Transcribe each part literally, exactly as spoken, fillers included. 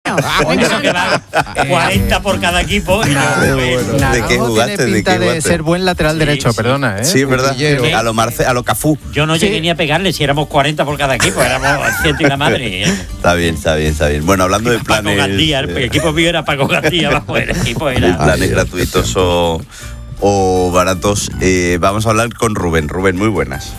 años. Ah, eso que va cuarenta por cada equipo. ¿De qué jugaste? Tiene pinta de, de ser buen lateral sí, derecho, sí. perdona, ¿eh? Sí, es verdad. A lo Marce, a lo Cafú. Yo no llegué sí. ni a pegarle si éramos cuarenta por cada equipo, éramos ciento y la madre. Está bien, está bien, está bien. Bueno, hablando de planes. Paco Gandía, el equipo mío era Paco Gandía, bajo el equipo era. Planes gratuitos o, o baratos. Eh, vamos a hablar con Rubén. Rubén, muy buenas.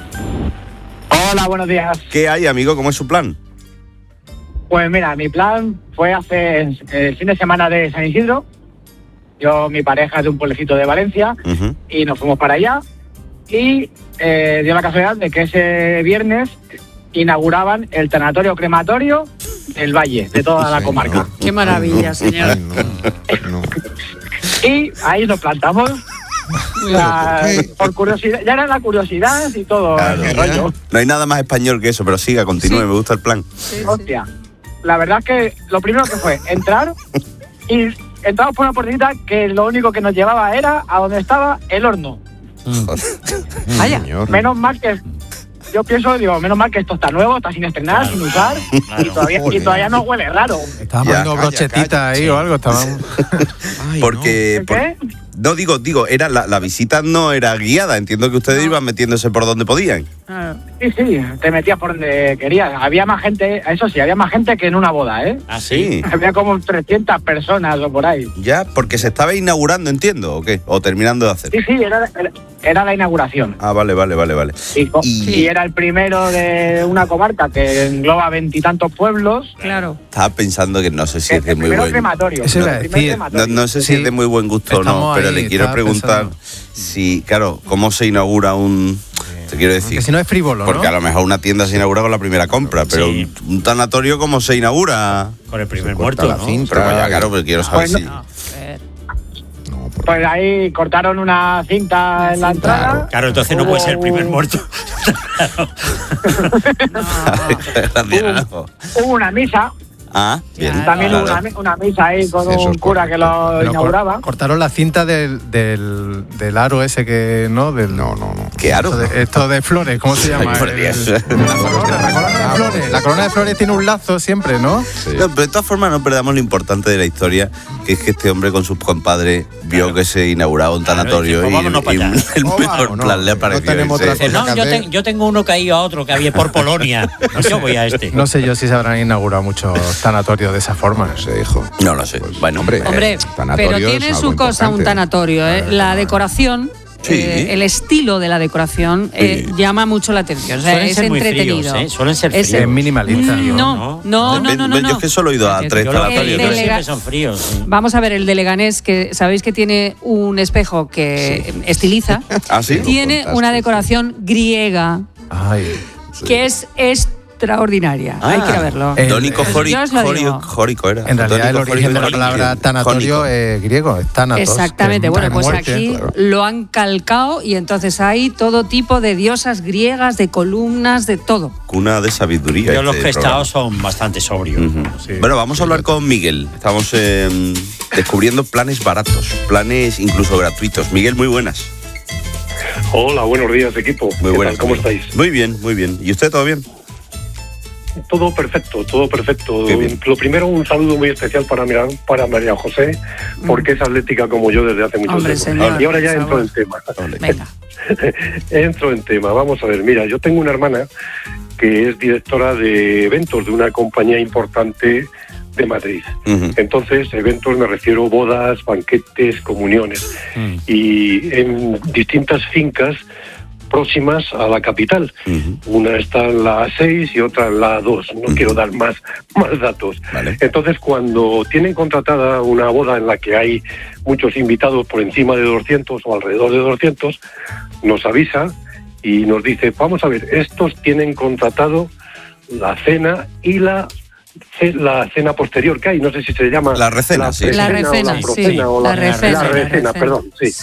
Hola, buenos días. ¿Qué hay, amigo? ¿Cómo es su plan? Pues mira, mi plan fue hacer el fin de semana de San Isidro. Yo, mi pareja es de un pueblecito de Valencia uh-huh. y nos fuimos para allá. Y eh, dio la casualidad de que ese viernes inauguraban el tanatorio crematorio del Valle, de toda la comarca. Qué maravilla, señor. Ay, no, no. Y ahí nos plantamos. La, por curiosidad, ya era la curiosidad y todo. Claro, el rollo. No hay nada más español que eso, pero siga, continúe, sí. me gusta el plan. Sí, hostia, la verdad es que lo primero que fue entrar y entramos por una puertita que lo único que nos llevaba era a donde estaba el horno. Vaya, menos mal que yo pienso, digo, menos mal que esto está nuevo, está sin estrenar, claro, sin usar, claro. y, todavía, y todavía no huele raro. Estaban poniendo brochetitas ahí sí. o algo, estaban. Ay, Porque. No. Por... ¿Qué? No, digo, digo, era la, la visita no era guiada. Entiendo que ustedes no. iban metiéndose por donde podían. Ah, sí, sí, te metías por donde querías. Había más gente, eso sí, había más gente que en una boda, ¿eh? Ah, sí. Había como trescientas personas o por ahí. Ya, porque se estaba inaugurando, entiendo, ¿o qué? O terminando de hacer. Sí, sí, era, era, era la inauguración. Ah, vale, vale, vale, vale. Y, y... y era el primero de una comarca que engloba veintitantos pueblos. Claro. Estaba pensando que no sé si el, es de muy buen crematorio. Eso era decir, no, no sé si sí. es de muy buen gusto o no, pero ahí, le quiero preguntar pensando. si, claro, cómo se inaugura un... Te quiero decir. Que si no es frívolo, porque ¿no? a lo mejor una tienda se inaugura con la primera compra, pero sí. un, un tanatorio, ¿cómo se inaugura? Con el primer muerto, la ¿no? Cinta, pero vaya, claro, pero quiero saber pues si... No. No, pues ahí cortaron una cinta en la entrada. Claro, claro entonces no puede ser el primer muerto. hubo, hubo una misa. Ah, bien. También claro. hubo una, una misa ahí con sí, un cura que lo Pero inauguraba. Cortaron la cinta del, del, del aro ese que, ¿no? Del, no, no, no. ¿Qué aro? Esto de, esto de flores, ¿cómo se llama? Ay, el, el, la, corona, la corona de flores. La corona de flores tiene un lazo siempre, ¿no? Sí. No, pero de todas formas no perdamos lo importante de la historia, que es que este hombre con sus compadres vio claro. que se inauguraba un tanatorio claro, y, y, y el oh, mejor plan no, le apareció. No ese. no, yo, te, yo tengo uno caído a otro que había por Polonia. No sé, yo voy a este. No sé yo si se habrán inaugurado muchos tanatorios de esa forma. No sé, hijo. No lo sé. Pues, bueno, hombre, hombre pero tiene su cosa un tanatorio, ¿eh? La decoración. Sí. Eh, el estilo de la decoración eh, sí. llama mucho la atención. O sea, es entretenido. Fríos, ¿eh? Suelen ser fríos. Es minimalista. No, no, no, no, no, no, no. Yo es que solo he ido a tres tanatorios. Lega... Siempre son fríos. Sí. Vamos a ver, el de Leganés, que sabéis que tiene un espejo que sí. estiliza. ¿Ah, sí? Tiene una decoración griega. Ay, sí. que es extraordinaria. Ah, hay que ir a verlo. Dónico Jórico era. En realidad el origen de la palabra tanatorio es griego, es tánatos. Exactamente, bueno, pues muerte, aquí claro. lo han calcado y entonces hay todo tipo de diosas griegas, de columnas, de todo. Cuna de sabiduría. Yo los este crestados son bastante sobrios. Uh-huh. Sí. Bueno, vamos a hablar con Miguel. Estamos eh, descubriendo planes baratos, planes incluso gratuitos. Miguel, muy buenas. Hola, buenos días, equipo. Muy buenas. ¿Cómo estáis? Muy bien, muy bien. ¿Y usted todo bien? Todo perfecto, todo perfecto. Lo primero, un saludo muy especial para, para María José, porque es atlética como yo desde hace muchos Hombre, años. Señor, y ahora ya entro en tema. Venga. entro en tema. Vamos a ver, mira, yo tengo una hermana que es directora de eventos de una compañía importante de Madrid. Uh-huh. Entonces, eventos me refiero a bodas, banquetes, comuniones. Uh-huh. Y en distintas fincas próximas a la capital. Uh-huh. Una está en la A seis y otra en la A dos. No uh-huh. quiero dar más, más datos. Vale. Entonces, cuando tienen contratada una boda en la que hay muchos invitados por encima de doscientos o alrededor de doscientos, nos avisa y nos dice, vamos a ver, estos tienen contratado la cena y la la cena posterior que hay, no sé si se llama la recena, la sí. La recena, o la procena, sí. o la, la recena, la recena, la recena, perdón, sí. sí.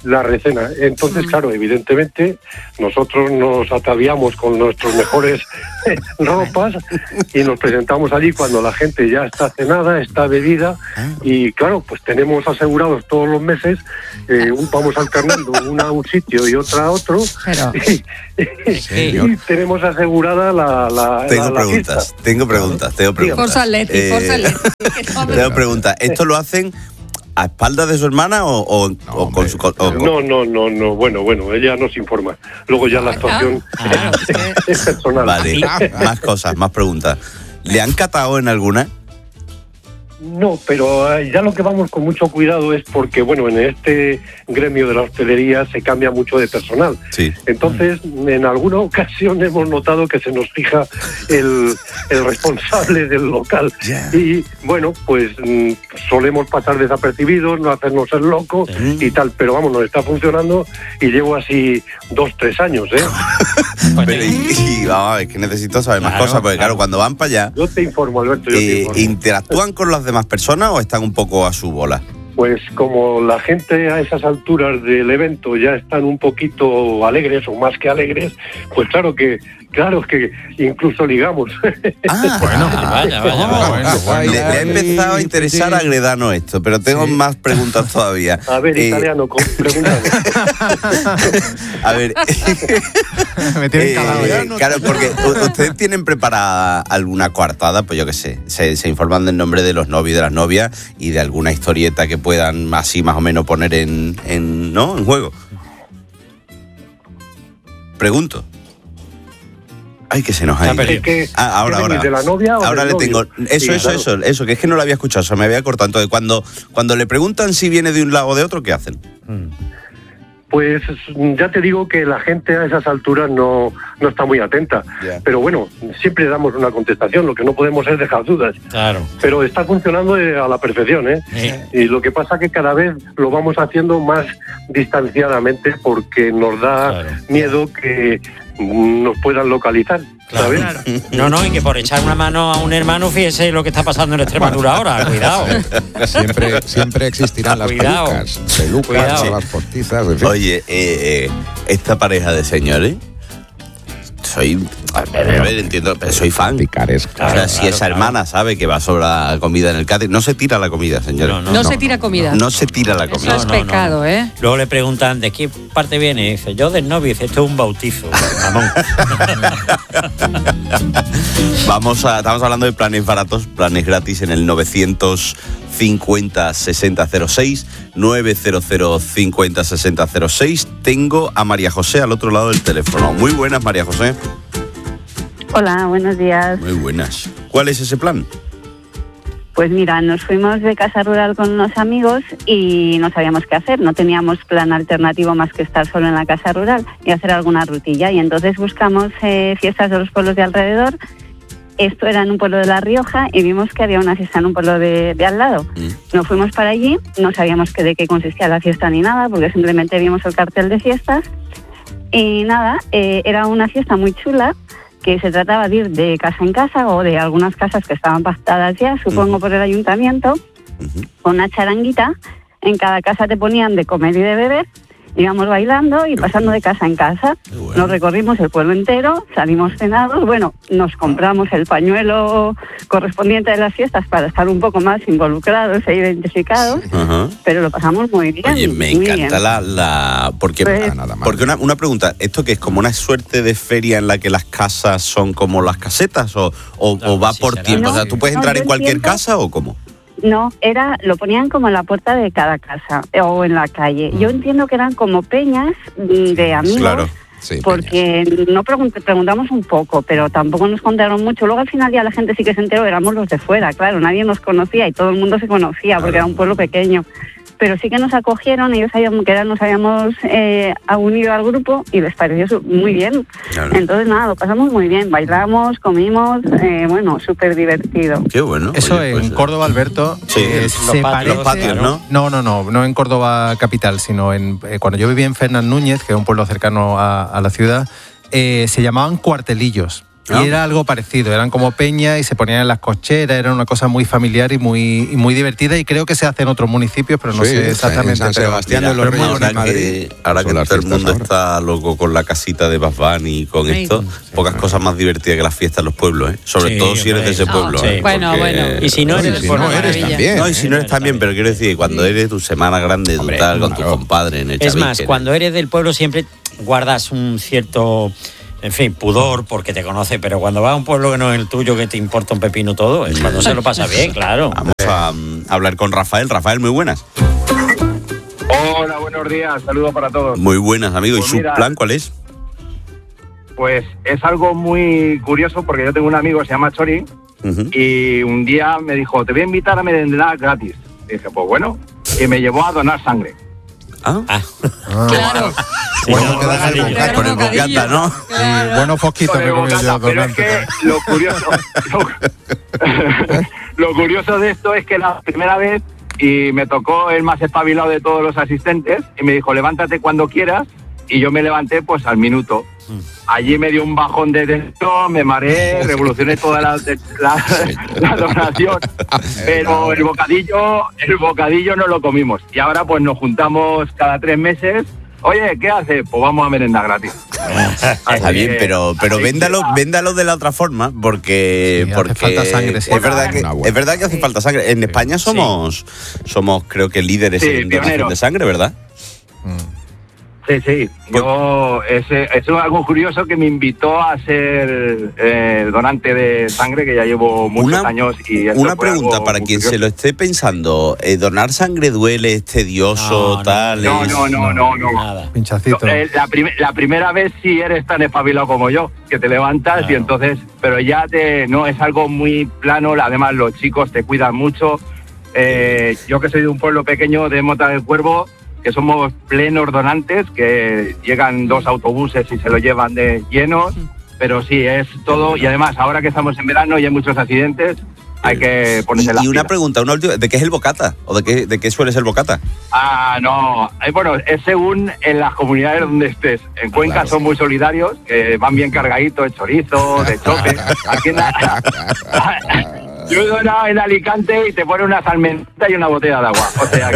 la recena. Entonces, mm. claro, evidentemente, nosotros nos ataviamos con nuestros mejores ropas y nos presentamos allí cuando la gente ya está cenada, está bebida, y claro, pues tenemos asegurados todos los meses, eh, un, vamos alternando una a un sitio y otra a otro, Pero... y, y tenemos asegurada la, la, tengo la, la preguntas, fiesta. Tengo preguntas, tengo preguntas. Forza Leti, eh, Forza Leti. Tengo preguntas. ¿Esto lo hacen a espaldas de su hermana o, o, no, o con su... O con... No, no, no, no, bueno, bueno, ella nos informa. Luego ya la actuación ah, es, es personal. Vale, más cosas, más preguntas. ¿Le han catado en alguna? No, pero ya lo que vamos con mucho cuidado es porque, bueno, en este gremio de la hostelería se cambia mucho de personal. Sí. Entonces, en alguna ocasión hemos notado que se nos fija el, el responsable del local. Yeah. Y, bueno, pues mm, solemos pasar desapercibidos, no hacernos el loco sí. y tal. Pero, vamos, nos está funcionando y llevo así dos, tres años, ¿eh? Pero, y, y vamos, es que necesito saber claro, más cosas, porque, claro, cuando van para allá... Yo te informo, Alberto, yo eh, te informo. ¿Interactúan con las demás personas o están un poco a su bola? Pues como la gente a esas alturas del evento ya están un poquito alegres o más que alegres, pues claro que claro que incluso ligamos. Ah, bueno, vaya, vaya, vaya. Bueno, bueno. Le, le ha empezado a interesar a Gredano esto, pero tengo sí. más preguntas todavía. A ver, eh... italiano, pregúntame. A ver, me tienen calado ya. Eh, claro, porque ustedes tienen preparada alguna coartada, pues yo qué sé, se, se informan del nombre de los novios y de las novias y de alguna historieta que puedan así más o menos poner en, en ¿no? en juego. Pregunto. Ay, que se nos ha ido. Es que, ah, ahora, ahora. ¿De la novia o ahora del le novio? tengo. Eso, sí, eso, claro. eso, eso, que es que no lo había escuchado, se me había cortado. Entonces, cuando, cuando le preguntan si viene de un lado o de otro, ¿qué hacen? Pues ya te digo que la gente a esas alturas no, no está muy atenta. Yeah. Pero bueno, siempre damos una contestación, lo que no podemos es dejar dudas. Claro. Pero está funcionando a la perfección, ¿eh? Yeah. Y lo que pasa es que cada vez lo vamos haciendo más distanciadamente porque nos da claro. miedo que nos puedan localizar. Claro, claro. No, no, y que por echar una mano a un hermano, fíjese lo que está pasando en Extremadura ahora, cuidado. Siempre, siempre existirán las cuidado. pelucas, pelucas, cuidado. Las postizas, en fin. Oye, eh, eh, esta pareja de señores, soy, a ver, a ver, entiendo, pero soy fan. Picaresca. Claro, o sea, si claro, esa claro. hermana sabe que va a sobrar comida en el catering, no se tira la comida, señores. No, no, no, no se tira comida. No, no se tira la comida. Eso es pecado, ¿eh? Luego le preguntan, ¿de qué parte viene? Y dice, yo del novio. Y dice, esto es un bautizo. Mamón. Vamos a, estamos hablando de planes baratos, planes gratis en el novecientos cincuenta sesenta cero seis, novecientos cincuenta sesenta cero seis. Tengo a María José al otro lado del teléfono. Muy buenas, María José. Hola, buenos días. Muy buenas. ¿Cuál es ese plan? Pues mira, nos fuimos de casa rural con unos amigos y no sabíamos qué hacer. No teníamos plan alternativo más que estar solo en la casa rural y hacer alguna rutilla. Y entonces buscamos eh, fiestas de los pueblos de alrededor. Esto era en un pueblo de La Rioja y vimos que había una fiesta en un pueblo de, de al lado. Mm. Nos fuimos para allí, no sabíamos que de qué consistía la fiesta ni nada, porque simplemente vimos el cartel de fiestas. Y nada, eh, era una fiesta muy chula, que se trataba de ir de casa en casa o de algunas casas que estaban pactadas ya, supongo, uh-huh. por el ayuntamiento, uh-huh. con una charanguita. En cada casa te ponían de comer y de beber, íbamos bailando y pasando de casa en casa. Bueno. Nos recorrimos el pueblo entero, salimos cenados, bueno, nos compramos el pañuelo correspondiente de las fiestas para estar un poco más involucrados e identificados, uh-huh. pero lo pasamos muy bien. Oye, me muy encanta bien. la... la porque pues, nada más. Porque una, una pregunta, ¿esto que es como una suerte de feria en la que las casas son como las casetas o, o, no, o va sí por será. tiempo? No, o sea, ¿tú puedes no, entrar en cualquier tiempo, casa o cómo? No, era, lo ponían como en la puerta de cada casa o en la calle. Yo entiendo que eran como peñas de amigos, claro, sí, porque peñas. no pregunt- preguntamos un poco, pero tampoco nos contaron mucho. Luego al final ya la gente sí que se enteró, éramos los de fuera, claro, nadie nos conocía y todo el mundo se conocía, claro, porque era un pueblo pequeño. Pero sí que nos acogieron, ellos sabían que nos habíamos eh, unido al grupo y les pareció muy bien. Claro. Entonces, nada, lo pasamos muy bien. Bailamos, comimos, eh, bueno, súper divertido. Qué bueno. Eso Oye, en pues, Córdoba, Alberto, sí, eh, los, se patios, parece, los patios, ¿no? No, no, no, no en Córdoba capital, sino en eh, cuando yo vivía en Fernán Núñez, que es un pueblo cercano a, a la ciudad, eh, se llamaban cuartelillos. ¿no? Y era algo parecido, eran como peñas y se ponían en las cocheras, era una cosa muy familiar y muy y muy divertida, y creo que se hace en otros municipios, pero no sí, sé exactamente. En San Sebastián de los Reyes ahora que, ahora que todo el mundo ahora. está loco con la casita de Bad Bunny y con sí. esto, sí, pocas sí. cosas más divertidas que las fiestas en los pueblos, ¿eh? Sobre sí, todo si eres de ese pueblo. Oh, ¿eh? sí. Bueno, Porque, bueno. Y si no eres, si no eres también. No, y si no eres también, pero quiero decir, cuando eres tu semana grande, tú tal, con claro. tus compadres en el Es chavique, más, cuando eres del pueblo siempre guardas un cierto... En fin, pudor, porque te conoce, pero cuando vas a un pueblo que no es el tuyo, que te importa un pepino todo, es cuando se lo pasa bien, claro. Vamos a um, hablar con Rafael. Rafael, muy buenas. Hola, buenos días, saludos para todos. Muy buenas, amigo. Pues ¿Y su mira, plan cuál es? Pues es algo muy curioso, porque yo tengo un amigo que se llama Chori, uh-huh. y un día me dijo, te voy a invitar a merendar gratis. Y dije, pues bueno, y me llevó a donar sangre. Ah, ah. Claro. Sí, bueno, te das el bocata, con el bocata, ¿no? Claro. Y buenos fosquitos me comí yo. Pero es que lo curioso, lo, lo curioso de esto es que la primera vez, y me tocó el más espabilado de todos los asistentes, y me dijo, levántate cuando quieras, y yo me levanté pues al minuto. Allí me dio un bajón de tensión, me mareé, revolucioné toda la, la, la donación, pero el bocadillo, el bocadillo no lo comimos. Y ahora pues nos juntamos cada tres meses. Oye, ¿qué haces? Pues vamos a merendar gratis. Está bien, pero pero véndalo, véndalo de la otra forma, porque, sí, porque hace falta sangre, sí. es verdad que es verdad que hace falta sangre. En España somos sí. somos creo que líderes sí, en donación de sangre, ¿verdad? Mm. Sí, sí. Yo es, es algo curioso que me invitó a ser eh, donante de sangre, que ya llevo muchos una, años. Y eso una pregunta para quien curioso. se lo esté pensando: eh, ¿donar sangre duele, es tedioso, no, tal? No, es... no, no, no, no. Nada. Pinchacito. No, eh, la, prim la primera vez sí eres tan espabilado como yo, que te levantas claro. y entonces, pero ya te, no, es algo muy plano. Además, los chicos te cuidan mucho. Eh, yo que soy de un pueblo pequeño de Mota del Cuervo, que somos plenos donantes, que llegan dos autobuses y se lo llevan de llenos, pero sí, es todo, y además ahora que estamos en verano y hay muchos accidentes, hay que ponerse la Y una pila. pregunta, una última, ¿de qué es el bocata? ¿O de qué, de qué suele ser el bocata? Ah, no, eh, bueno, es según en las comunidades donde estés. En Cuenca claro. son muy solidarios, que van bien cargaditos de chorizo, de chope. Aquí en la... Yo he donado en Alicante y te pone una salmenta y una botella de agua, o sea que